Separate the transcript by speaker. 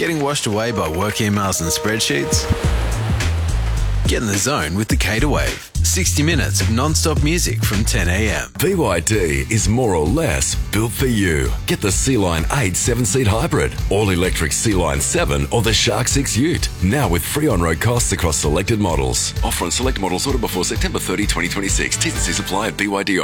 Speaker 1: Getting washed away by work emails and spreadsheets? Get in the zone with the Cater Wave. 60 minutes of non-stop music from 10 a.m.
Speaker 2: BYD is more or less built for you. Get the Sea-Line 8 7-seat hybrid, all-electric Sea-Line 7 or the Shark 6 Ute. Now with free on-road costs across selected models. Offer on select models ordered before September 30, 2026. T&Cs apply at BYD.